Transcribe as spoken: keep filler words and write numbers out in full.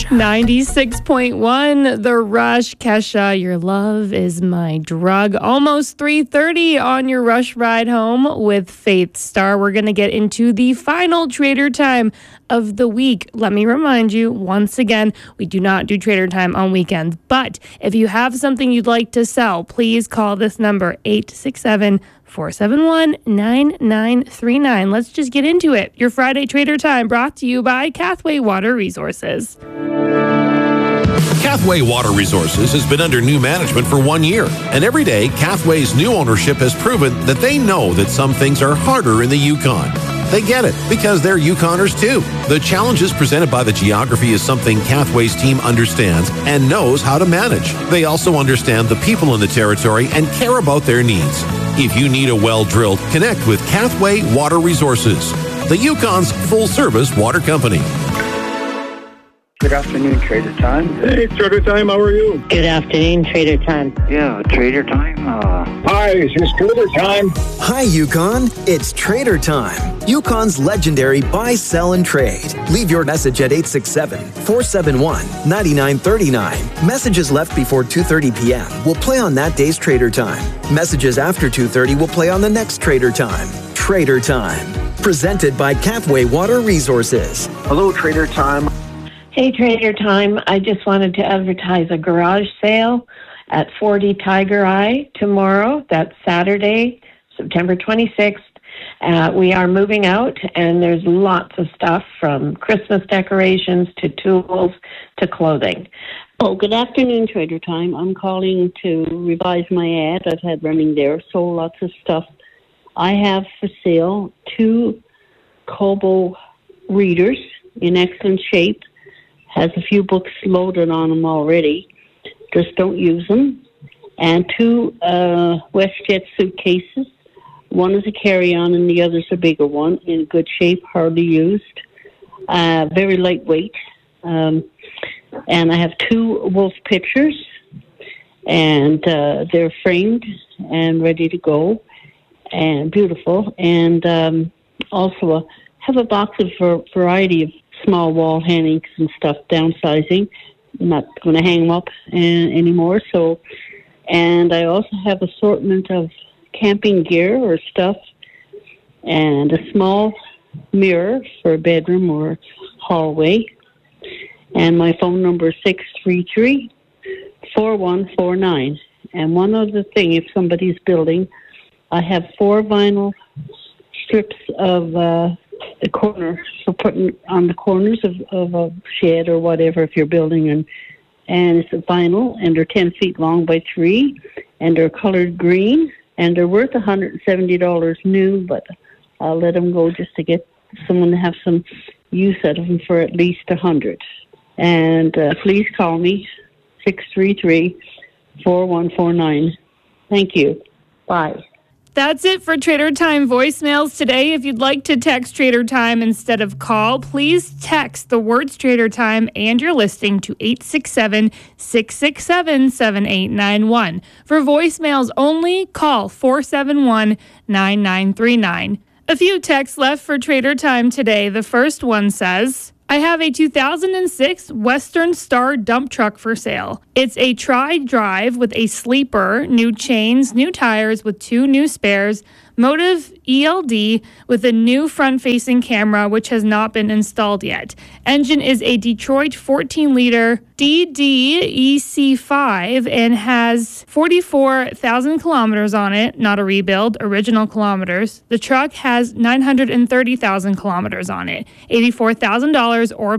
ninety-six point one, The Rush. Kesha, your love is my drug. Almost three thirty on your Rush ride home with Faith Star. We're going to get into the final Trader Time of the week. Let me remind you once again, we do not do Trader Time on weekends. But if you have something you'd like to sell, please call this number, eight six seven, four seven one, nine nine three nine. Let's just get into it. Your Friday Trader Time brought to you by Cathway Water Resources. Cathway Water Resources has been under new management for one year, and every day, Cathway's new ownership has proven that they know that some things are harder in the Yukon. They get it, because they're Yukoners too. The challenges presented by the geography is something Cathway's team understands and knows how to manage. They also understand the people in the territory and care about their needs. If you need a well drilled, connect with Cathway Water Resources, the Yukon's full-service water company. Good afternoon, Trader Time. Hey, Trader Time, how are you? Good afternoon, Trader Time. Yeah, Trader Time. Uh... Hi, it's Trader Time. Hi, Yukon. It's Trader Time. Yukon's legendary buy, sell, and trade. Leave your message at eight six seven, four seven one, nine nine three nine. Messages left before two thirty p.m. will play on that day's Trader Time. Messages after two thirty will play on the next Trader Time. Trader Time. Presented by Cathway Water Resources. Hello, Trader Time. Hey, Trader Time. I just wanted to advertise a garage sale at forty Tiger Eye tomorrow. That's Saturday, September twenty-sixth. Uh, we are moving out, and there's lots of stuff from Christmas decorations to tools to clothing. Oh, good afternoon, Trader Time. I'm calling to revise my ad I've had running there. So lots of stuff. I have for sale two Kobo readers in excellent shape. Has a few books loaded on them already. Just don't use them. And two uh, WestJet suitcases. One is a carry-on and the other's a bigger one, in good shape, hardly used. Uh, very lightweight. Um, and I have two wolf pictures, and uh, they're framed and ready to go, and beautiful. And um, also a, have a box of a variety of small wall hangings and stuff, downsizing. I'm not going to hang them up uh, anymore. So, and I also have assortment of camping gear or stuff, and a small mirror for a bedroom or hallway. And my phone number is six three three, four one four nine. And one other thing, if somebody's building, I have four vinyl strips of uh, the corner for putting on the corners of, of a shed or whatever if you're building, and and it's a vinyl, and they're ten feet long by three, and they're colored green, and they're worth one hundred seventy dollars new, but I'll let them go just to get someone to have some use out of them for at least a hundred. And uh, please call me, six three three, four one four nine. Thank you. Bye. That's it for Trader Time voicemails today. If you'd like to text Trader Time instead of call, please text the words Trader Time and your listing to eight six seven, six six seven, seven eight nine one. For voicemails only, call four seven one, nine nine three nine. A few texts left for Trader Time today. The first one says, I have a two thousand six Western Star dump truck for sale. It's a tri-drive with a sleeper, new chains, new tires with two new spares, Motive E L D with a new front-facing camera which has not been installed yet. Engine is a Detroit fourteen liter D D E C five and has forty-four thousand kilometers on it, not a rebuild, original kilometers. The truck has nine hundred thirty thousand kilometers on it, eighty-four thousand dollars or